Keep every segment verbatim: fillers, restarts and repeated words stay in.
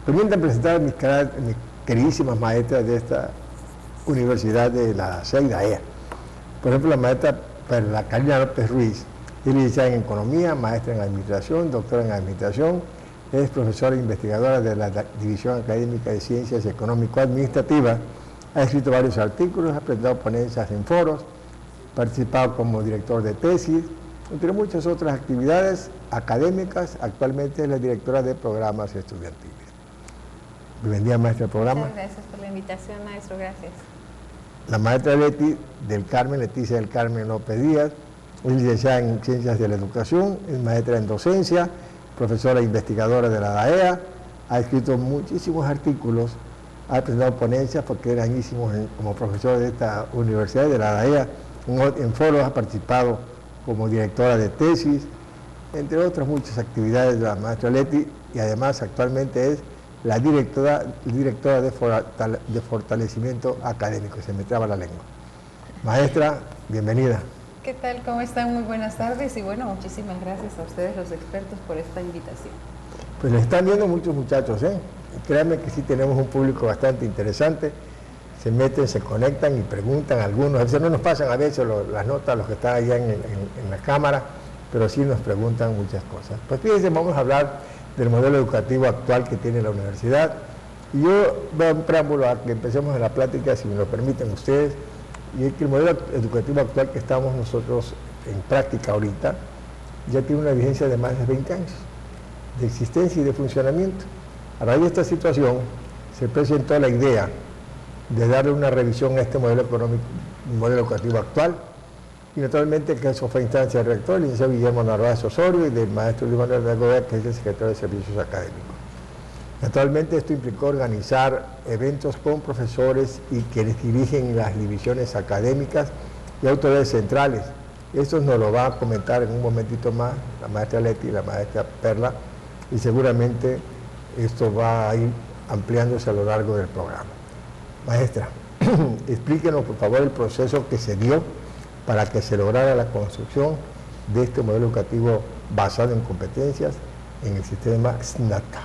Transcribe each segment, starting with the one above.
Permítanme presentar a mis, mis queridísimas maestras de esta Universidad de la C E A. Por ejemplo, la maestra Perla Karina López Ruiz es licenciada en Economía, maestra en Administración, doctora en Administración, es profesora e investigadora de la División Académica de Ciencias Económico-Administrativas, ha escrito varios artículos, ha presentado ponencias en foros, participado como director de tesis, entre muchas otras actividades académicas. Actualmente es la directora de programas estudiantiles. Bienvenida, maestra, al programa. Muchas gracias por la invitación, maestro, gracias. La maestra Leti del Carmen, Leticia del Carmen López Díaz, es licenciada en Ciencias de la Educación, es maestra en Docencia, profesora e investigadora de la D A E A, ha escrito muchísimos artículos, ha presentado ponencias porque era añísimo como profesora de esta universidad, de la D A E A, en, en foros ha participado como directora de tesis, entre otras muchas actividades de la maestra Leti, y además actualmente es la directora, directora de, fortale, de fortalecimiento académico, se me traba la lengua. Maestra, bienvenida. ¿Qué tal? ¿Cómo están? Muy buenas tardes y bueno, muchísimas gracias a ustedes los expertos por esta invitación. Pues les están viendo muchos muchachos, ¿eh? Créanme que sí tenemos un público bastante interesante, se meten, se conectan y preguntan algunos, a veces no nos pasan a veces lo, las notas, los que están allá en, en, en la cámara, pero sí nos preguntan muchas cosas. Pues fíjense, vamos a hablar del modelo educativo actual que tiene la universidad. Y yo voy a un preámbulo a que empecemos en la plática, si me lo permiten ustedes, y es que el modelo educativo actual que estamos nosotros en práctica ahorita ya tiene una vigencia de más de veinte años de existencia y de funcionamiento. A raíz de esta situación se presentó la idea de darle una revisión a este modelo económico, modelo educativo actual, y naturalmente que eso fue instancia del rector, el licenciado Guillermo Narváez Osorio, y del maestro Luis Manuel Begoya, que es el secretario de Servicios Académicos. Naturalmente esto implicó organizar eventos con profesores y quienes dirigen las divisiones académicas y autoridades centrales. Esto nos lo va a comentar en un momentito más la maestra Leti y la maestra Perla, y seguramente esto va a ir ampliándose a lo largo del programa. Maestra, explíquenos por favor el proceso que se dio para que se lograra la construcción de este modelo educativo basado en competencias en el sistema SNATCA.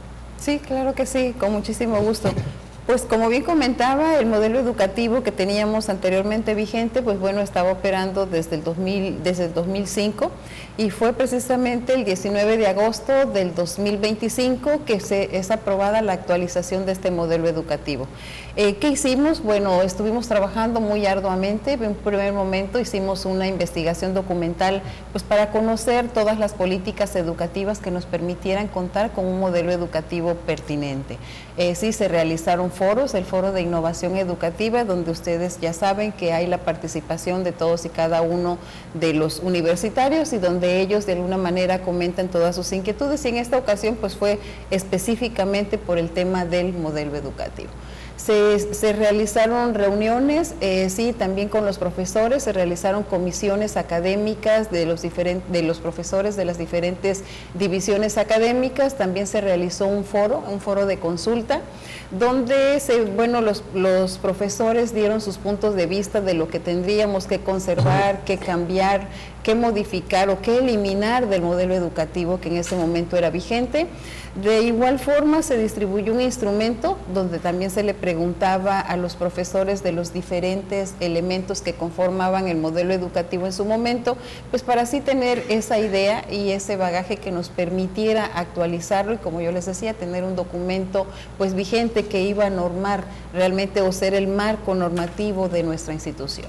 Sí, claro que sí, con muchísimo gusto. Pues como bien comentaba, el modelo educativo que teníamos anteriormente vigente, pues bueno, estaba operando desde el, dos mil, desde el dos mil cinco, y fue precisamente el diecinueve de agosto del dos mil veinticinco que se, es aprobada la actualización de este modelo educativo. Eh, ¿Qué hicimos? Bueno, estuvimos trabajando muy arduamente. En un primer momento hicimos una investigación documental pues para conocer todas las políticas educativas que nos permitieran contar con un modelo educativo pertinente. Eh, sí, se realizaron foros, el foro de innovación educativa, donde ustedes ya saben que hay la participación de todos y cada uno de los universitarios y donde ellos de alguna manera comentan todas sus inquietudes, y en esta ocasión pues fue específicamente por el tema del modelo educativo. Se, se realizaron reuniones, eh, sí, también con los profesores, se realizaron comisiones académicas de los, de los profesores de las diferentes divisiones académicas, también se realizó un foro, un foro de consulta, donde se, bueno, los, los profesores dieron sus puntos de vista de lo que tendríamos que conservar, que cambiar, qué modificar o qué eliminar del modelo educativo que en ese momento era vigente. De igual forma se distribuyó un instrumento donde también se le preguntaba a los profesores de los diferentes elementos que conformaban el modelo educativo en su momento, pues para así tener esa idea y ese bagaje que nos permitiera actualizarlo y, como yo les decía, tener un documento pues vigente que iba a normar realmente o ser el marco normativo de nuestra institución.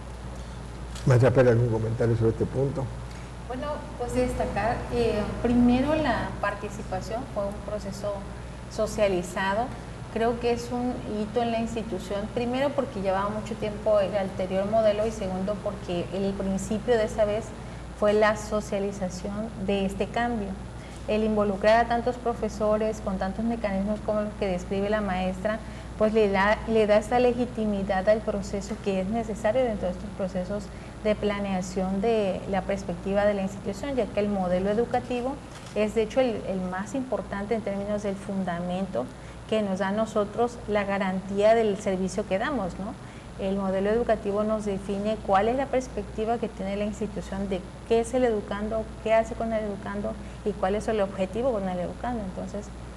Maestra Pérez, ¿algún comentario sobre este punto? Bueno, pues destacar, eh, primero la participación fue un proceso socializado, creo que es un hito en la institución, primero porque llevaba mucho tiempo el anterior modelo y segundo porque el principio de esa vez fue la socialización de este cambio, el involucrar a tantos profesores con tantos mecanismos como los que describe la maestra, pues le da, le da esta legitimidad al proceso que es necesario dentro de estos procesos de planeación de la perspectiva de la institución, ya que el modelo educativo es de hecho el, el más importante en términos del fundamento que nos da a nosotros la garantía del servicio que damos, ¿no? El modelo educativo nos define cuál es la perspectiva que tiene la institución de qué es el educando, qué hace con el educando y cuál es el objetivo con el educando. Entonces,